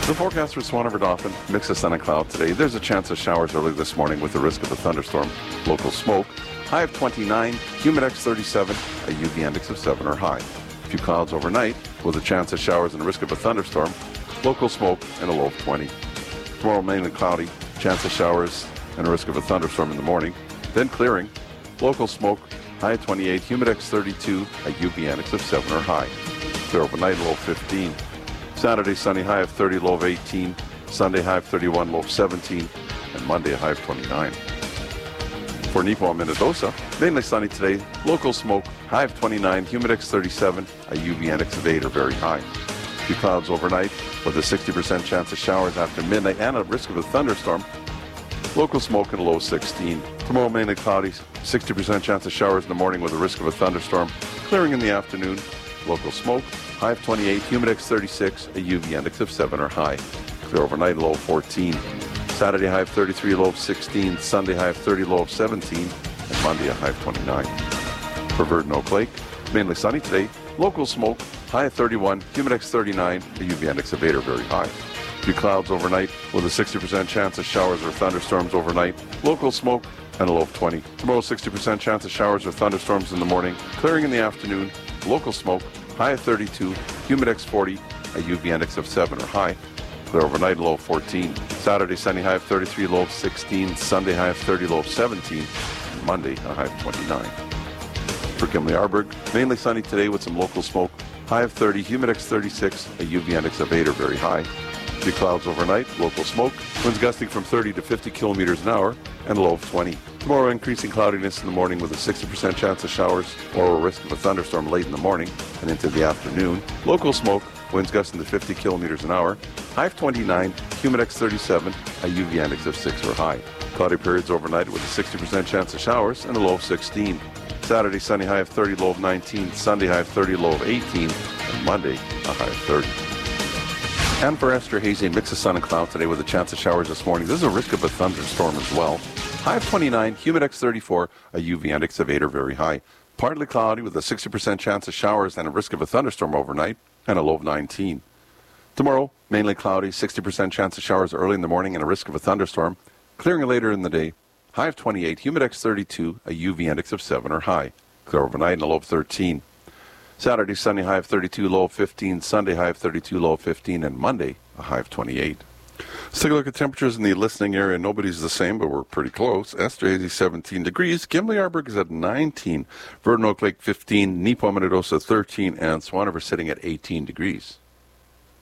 The forecast for Swan River Dauphin, mix of sun and cloud today. There's a chance of showers early this morning with the risk of a thunderstorm. Local smoke. High of 29, humidex 37, a UV index of 7 or high. A few clouds overnight with a chance of showers and the risk of a thunderstorm. Local smoke and a low of 20. Tomorrow mainly cloudy, chance of showers and a risk of a thunderstorm in the morning. Then clearing. Local smoke, high of 28, humidex 32, a UV index of 7 or high. Clear overnight, low of 15. Saturday, sunny, high of 30, low of 18. Sunday, high of 31, low of 17. And Monday, a high of 29. For Nepo and Minnedosa, mainly sunny today. Local smoke, high of 29, humidex 37, a UV index of 8 or very high. A few clouds overnight with a 60% chance of showers after midnight and a risk of a thunderstorm. Local smoke and a low of 16. Tomorrow, mainly cloudy, 60% chance of showers in the morning with a risk of a thunderstorm. Clearing in the afternoon. Local smoke, high of 28, humidex 36, a UV index of 7 or high. Clear overnight, low of 14. Saturday, high of 33, low of 16. Sunday, high of 30, low of 17. And Monday, a high of 29. For Verdun Oak Lake, mainly sunny today. Local smoke, high of 31, humidex 39, a UV index of 8 or very high. A few clouds overnight with a 60% chance of showers or thunderstorms overnight. Local smoke and a low of 20. Tomorrow, 60% chance of showers or thunderstorms in the morning. Clearing in the afternoon. Local smoke, high of 32, humidex 40, a UV index of 7 or high. Clear overnight, low of 14. Saturday, sunny, high of 33, low of 16. Sunday, high of 30, low of 17. And Monday, a high of 29. For Gimli-Arburg, mainly sunny today with some local smoke. High of 30, humidex 36, a UV index of 8 or very high. A few clouds overnight, local smoke. Winds gusting from 30 to 50 kilometers an hour, and a low of 20. Tomorrow, increasing cloudiness in the morning with a 60% chance of showers or a risk of a thunderstorm late in the morning and into the afternoon. Local smoke, winds gusting to 50 kilometers an hour. High of 29, humidex 37, a UV index of 6 or high. Cloudy periods overnight with a 60% chance of showers and a low of 16. Saturday, sunny, high of 30, low of 19. Sunday, high of 30, low of 18. And Monday, a high of 30. And for Esterhazy, a mix of sun and cloud today with a chance of showers this morning. There's a risk of a thunderstorm as well. High of 29, humidex 34, a UV index of 8 or very high. Partly cloudy with a 60% chance of showers and a risk of a thunderstorm overnight, and a low of 19. Tomorrow, mainly cloudy, 60% chance of showers early in the morning and a risk of a thunderstorm. Clearing later in the day. High of 28, humidex 32, a UV index of 7 or high. Clear overnight and a low of 13. Saturday, sunny, high of 32, low of 15. Sunday, high of 32, low of 15. And Monday, a high of 28. Let's take a look at temperatures in the listening area. Nobody's the same, but we're pretty close. Esterhazy, 17 degrees. Gimli-Arburg is at 19. Verdun Oak Lake, 15. Nepo Minnedosa, 13. And Swan River sitting at 18 degrees.